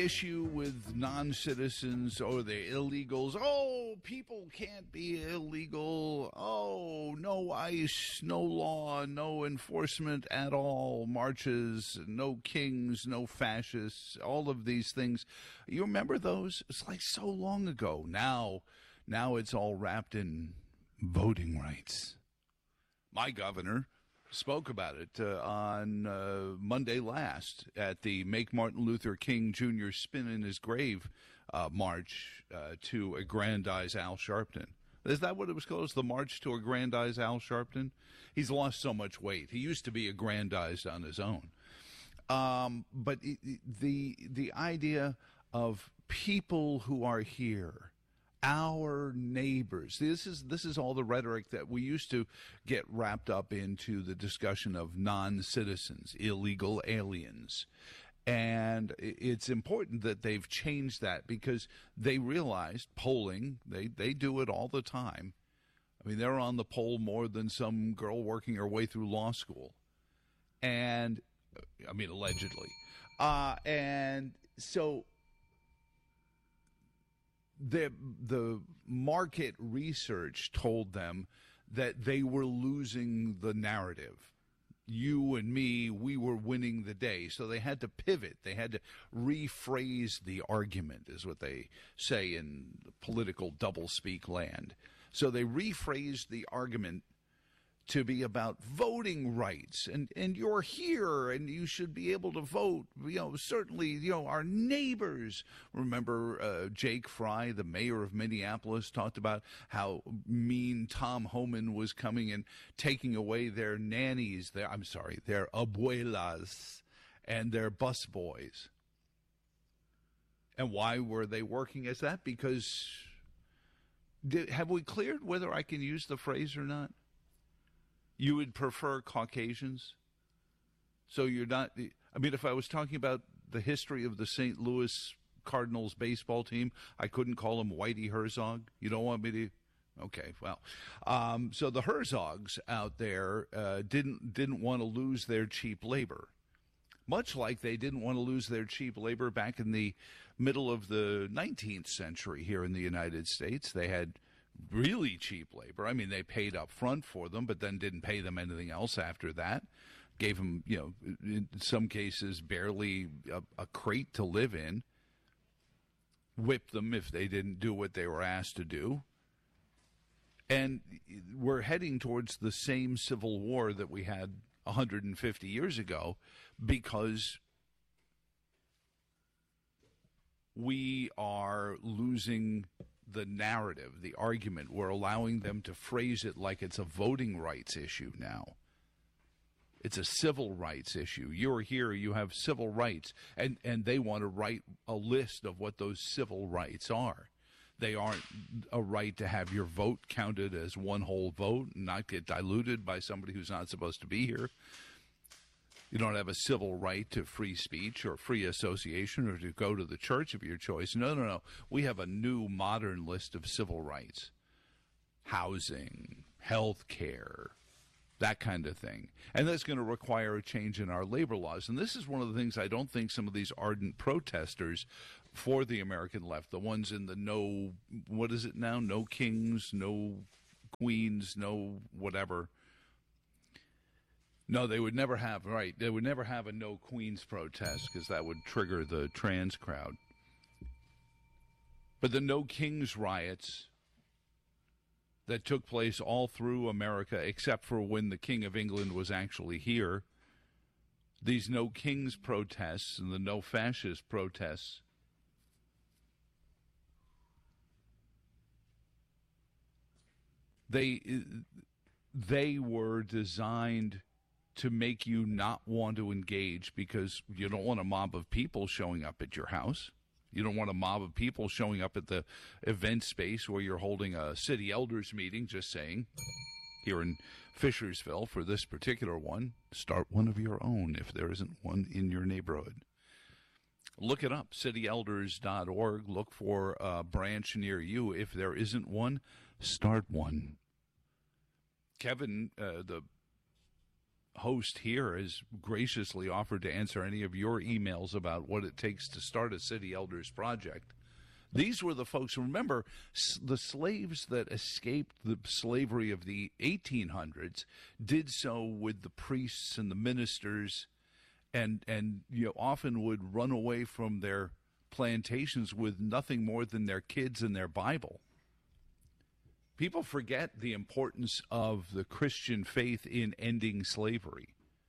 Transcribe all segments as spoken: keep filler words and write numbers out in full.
issue with non-citizens or the illegals. Oh, people can't be illegal. Oh, no ICE, no law, no enforcement at all. Marches, no kings, no fascists, all of these things. You remember those? It's like so long ago. Now, now it's all wrapped in voting rights. My governor spoke about it uh, on uh, Monday last at the Make Martin Luther King Junior Spin in His Grave uh, march uh, to aggrandize Al Sharpton. Is that what it was called? It was the March to Aggrandize Al Sharpton? He's lost so much weight. He used to be aggrandized on his own. Um, but it, the the idea of people who are here, our neighbors. This is this is all the rhetoric that we used to get wrapped up into the discussion of non-citizens, illegal aliens. And it's important that they've changed that because they realized polling, they, they do it all the time. I mean, they're on the poll more than some girl working her way through law school. And, I mean, allegedly. Uh, and so The the market research told them that they were losing the narrative. You and me, we were winning the day. So they had to pivot. They had to rephrase the argument, is what they say in political doublespeak land. So they rephrased the argument to be about voting rights, and, and you're here and you should be able to vote. You know, certainly, you know, our neighbors. Remember uh, Jake Fry, the mayor of Minneapolis, talked about how mean Tom Homan was coming and taking away their nannies, their, I'm sorry, their abuelas and their busboys. And why were they working as that? Because did, have we cleared whether I can use the phrase or not? You would prefer Caucasians? So you're not, I mean, if I was talking about the history of the Saint Louis Cardinals baseball team, I couldn't call him Whitey Herzog. You don't want me to? Okay, well. Um, so the Herzogs out there uh, didn't didn't want to lose their cheap labor. Much like they didn't want to lose their cheap labor back in the middle of the nineteenth century here in the United States. They had really cheap labor. I mean, they paid up front for them, but then didn't pay them anything else after that. Gave them, you know, in some cases, barely a, a crate to live in. Whipped them if they didn't do what they were asked to do. And we're heading towards the same civil war that we had one hundred fifty years ago because we are losing the narrative, the argument. We're allowing them to phrase it like it's a voting rights issue now. It's a civil rights issue. You're here, you have civil rights, and, and they want to write a list of what those civil rights are. They aren't a right to have your vote counted as one whole vote and not get diluted by somebody who's not supposed to be here. You don't have a civil right to free speech or free association or to go to the church of your choice. No, no, no. We have a new modern list of civil rights. Housing, health care, that kind of thing. And that's going to require a change in our labor laws. And this is one of the things I don't think some of these ardent protesters for the American left, the ones in the no, what is it now? No kings, no queens, no whatever. No, they would never have, right, they would never have a no queens protest because that would trigger the trans crowd. But the no kings riots that took place all through America, except for when the King of England was actually here, these no kings protests and the no fascist protests, they they were designed to make you not want to engage because you don't want a mob of people showing up at your house. You don't want a mob of people showing up at the event space where you're holding a city elders meeting, just saying, here in Fishersville for this particular one, start one of your own if there isn't one in your neighborhood. Look it up, city elders dot org. Look for a branch near you. If there isn't one, start one. Kevin, uh, the host here has graciously offered to answer any of your emails about what it takes to start a City Elders project. These were the folks, remember, the slaves that escaped the slavery of the eighteen hundreds did so with the priests and the ministers, and, and you know, often would run away from their plantations with nothing more than their kids and their Bible. People forget the importance of the Christian faith in ending slavery.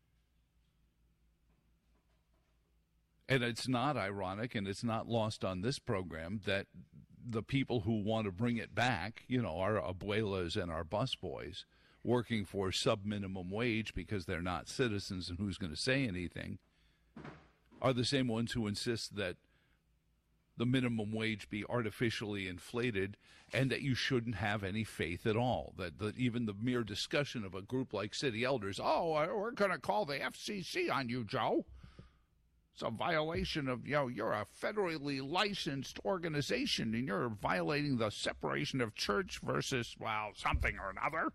And it's not ironic, and it's not lost on this program, that the people who want to bring it back, you know, our abuelas and our busboys, working for sub-minimum wage because they're not citizens and who's going to say anything, are the same ones who insist that the minimum wage be artificially inflated and that you shouldn't have any faith at all. That, that even the mere discussion of a group like City Elders, oh, we're going to call the F C C on you, Joe. It's a violation of, you know, you're a federally licensed organization and you're violating the separation of church versus, well, something or another.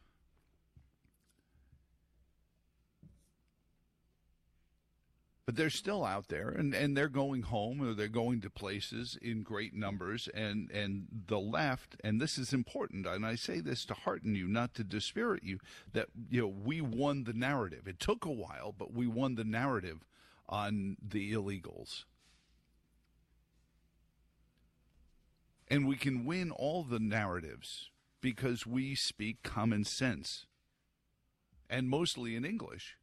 But they're still out there, and, and they're going home, or they're going to places in great numbers, and, and the left, and this is important, and I say this to hearten you, not to dispirit you, that, you know, we won the narrative. It took a while, but we won the narrative on the illegals. And we can win all the narratives because we speak common sense, and mostly in English.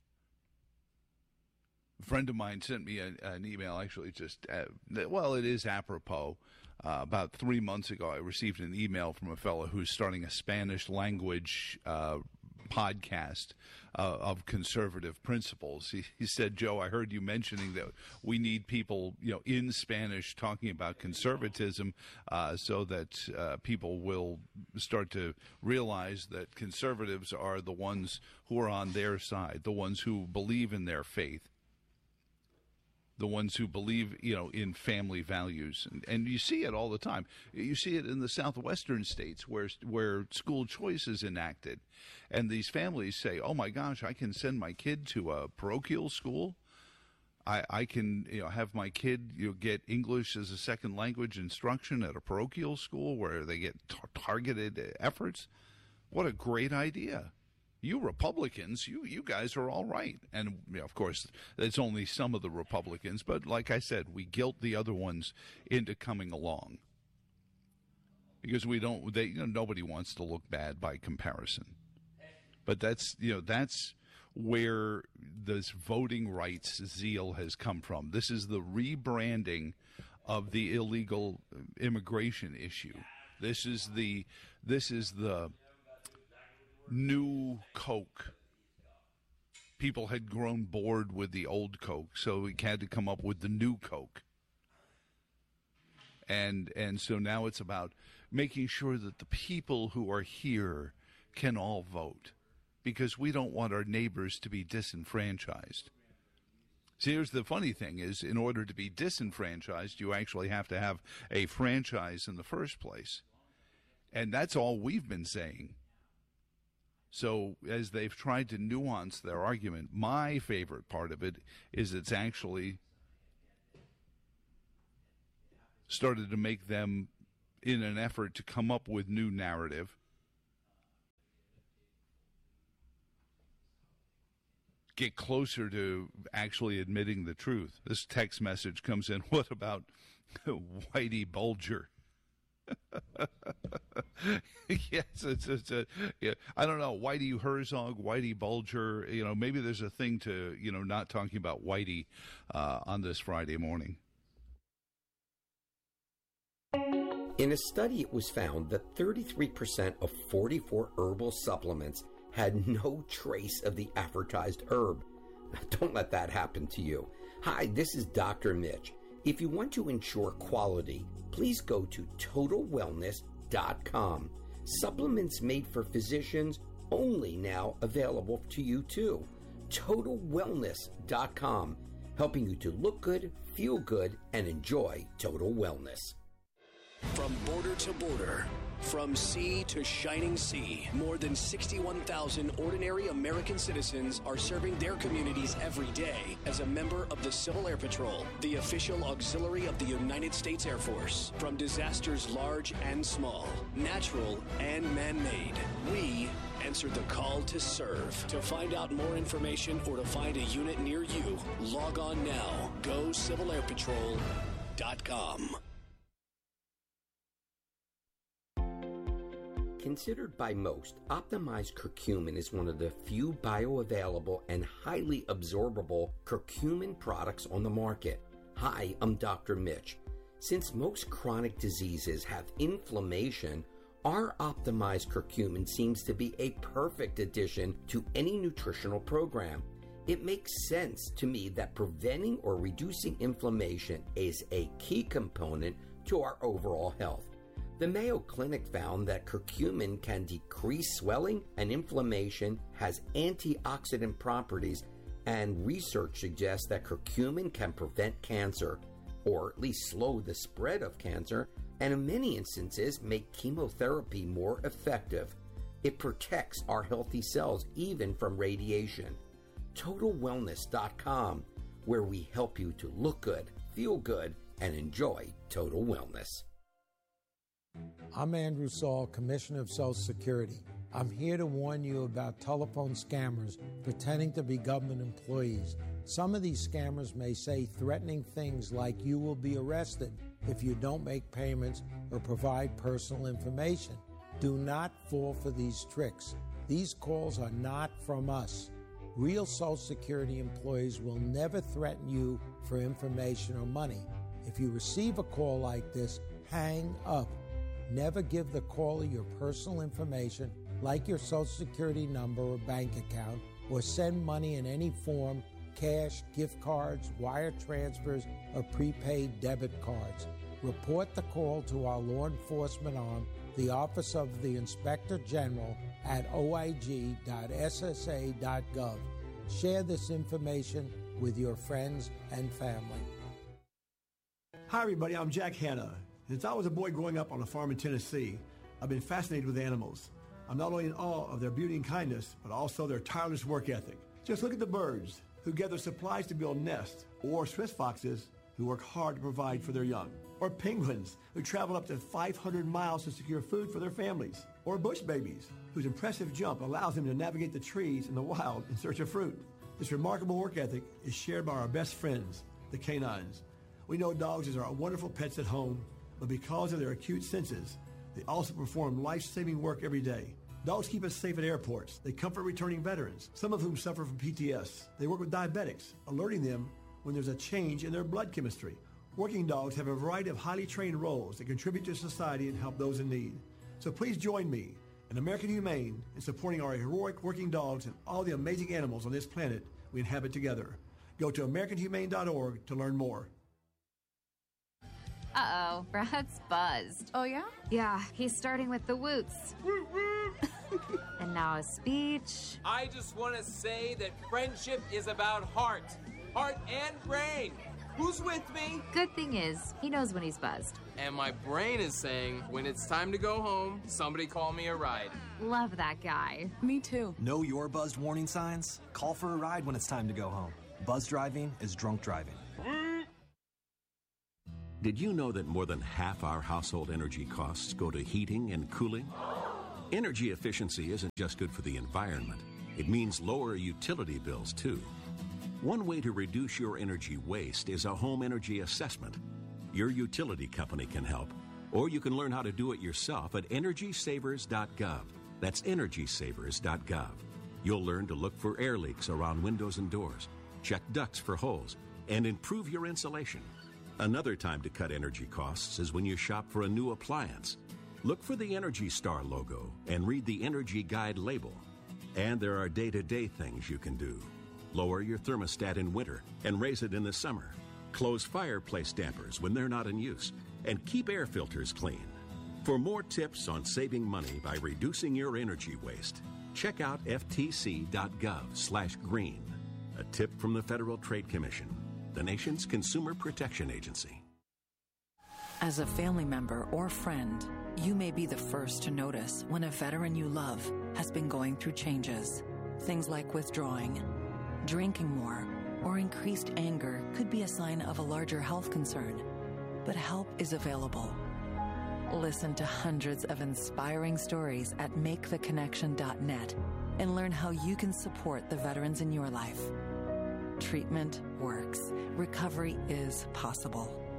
A friend of mine sent me a, an email, actually, just, uh, well, it is apropos. Uh, about three months ago, I received an email from a fellow who's starting a Spanish language uh, podcast uh, of conservative principles. He, he said, Joe, I heard you mentioning that we need people, you know, in Spanish talking about conservatism uh, so that uh, people will start to realize that conservatives are the ones who are on their side, the ones who believe in their faith, the ones who believe, you know, in family values. And, and you see it all the time. You see it in the southwestern states where where school choice is enacted. And these families say, oh, my gosh, I can send my kid to a parochial school. I, I can, you know, have my kid, you know, get English as a second language instruction at a parochial school where they get tar- targeted efforts. What a great idea. You Republicans, you, you guys are all right. And, you know, of course, it's only some of the Republicans. But like I said, we guilt the other ones into coming along. Because we don't, they, you know, nobody wants to look bad by comparison. But that's, you know, that's where this voting rights zeal has come from. This is the rebranding of the illegal immigration issue. This is the, this is the new Coke. People had grown bored with the old Coke, so we had to come up with the new Coke. And and so now it's about making sure that the people who are here can all vote, because we don't want our neighbors to be disenfranchised. See, here's the funny thing is, in order to be disenfranchised, you actually have to have a franchise in the first place. And that's all we've been saying. So as they've tried to nuance their argument, my favorite part of it is it's actually started to make them, in an effort to come up with new narrative, get closer to actually admitting the truth. This text message comes in, what about Whitey Bulger? Yes, it's, it's a, yeah, I don't know, Whitey Herzog, Whitey Bulger, you know, maybe there's a thing to, you know, not talking about Whitey uh, on this Friday morning. In a study, it was found that thirty-three percent of forty-four herbal supplements had no trace of the advertised herb. Don't let that happen to you. Hi, this is Doctor Mitch. If you want to ensure quality, please go to total wellness dot com. Supplements made for physicians only now available to you too. total wellness dot com, helping you to look good, feel good, and enjoy total wellness. From border to border, from sea to shining sea, more than sixty-one thousand ordinary American citizens are serving their communities every day as a member of the Civil Air Patrol, the official auxiliary of the United States Air Force. From disasters large and small, natural and man-made, we answer the call to serve. To find out more information or to find a unit near you, log on now. go civil air patrol dot com. Considered by most, optimized curcumin is one of the few bioavailable and highly absorbable curcumin products on the market. Hi, I'm Doctor Mitch. Since most chronic diseases have inflammation, our optimized curcumin seems to be a perfect addition to any nutritional program. It makes sense to me that preventing or reducing inflammation is a key component to our overall health. The Mayo Clinic found that curcumin can decrease swelling and inflammation, has antioxidant properties, and research suggests that curcumin can prevent cancer, or at least slow the spread of cancer, and in many instances make chemotherapy more effective. It protects our healthy cells even from radiation. total wellness dot com, where we help you to look good, feel good, and enjoy total wellness. I'm Andrew Saul, Commissioner of Social Security. I'm here to warn you about telephone scammers pretending to be government employees. Some of these scammers may say threatening things like you will be arrested if you don't make payments or provide personal information. Do not fall for these tricks. These calls are not from us. Real Social Security employees will never threaten you for information or money. If you receive a call like this, hang up. Never give the caller your personal information, like your Social Security number or bank account, or send money in any form, cash, gift cards, wire transfers, or prepaid debit cards. Report the call to our law enforcement arm, the Office of the Inspector General, at o i g dot s s a dot gov. Share this information with your friends and family. Hi, everybody. I'm Jack Hanna. Since I was a boy growing up on a farm in Tennessee, I've been fascinated with animals. I'm not only in awe of their beauty and kindness, but also their tireless work ethic. Just look at the birds who gather supplies to build nests, or Swiss foxes who work hard to provide for their young, or penguins who travel up to five hundred miles to secure food for their families, or bush babies whose impressive jump allows them to navigate the trees in the wild in search of fruit. This remarkable work ethic is shared by our best friends, the canines. We know dogs are wonderful pets at home, but because of their acute senses, they also perform life-saving work every day. Dogs keep us safe at airports. They comfort returning veterans, some of whom suffer from P T S. They work with diabetics, alerting them when there's a change in their blood chemistry. Working dogs have a variety of highly trained roles that contribute to society and help those in need. So please join me and American Humane in supporting our heroic working dogs and all the amazing animals on this planet we inhabit together. Go to american humane dot org to learn more. Uh-oh, Brad's buzzed. Oh, yeah? Yeah, he's starting with the woots. And now a speech. I just want to say that friendship is about heart. Heart and brain. Who's with me? Good thing is, he knows when he's buzzed. And my brain is saying, when it's time to go home, somebody call me a ride. Love that guy. Me too. Know your buzzed warning signs? Call for a ride when it's time to go home. Buzz driving is drunk driving. Did you know that more than half our household energy costs go to heating and cooling? Energy efficiency isn't just good for the environment. It means lower utility bills, too. One way to reduce your energy waste is a home energy assessment. Your utility company can help, or you can learn how to do it yourself at energy savers dot gov. That's energy savers dot gov. You'll learn to look for air leaks around windows and doors, check ducts for holes, and improve your insulation. Another time to cut energy costs is when you shop for a new appliance. Look for the Energy Star logo and read the Energy Guide label. And there are day-to-day things you can do. Lower your thermostat in winter and raise it in the summer. Close fireplace dampers when they're not in use. And keep air filters clean. For more tips on saving money by reducing your energy waste, check out f t c dot gov slash green. A tip from the Federal Trade Commission, the nation's consumer protection agency. As a family member or friend, you may be the first to notice when a veteran you love has been going through changes. Things like withdrawing, drinking more, or increased anger could be a sign of a larger health concern. But help is available. Listen to hundreds of inspiring stories at make the connection dot net and learn how you can support the veterans in your life. Treatment works. Recovery is possible.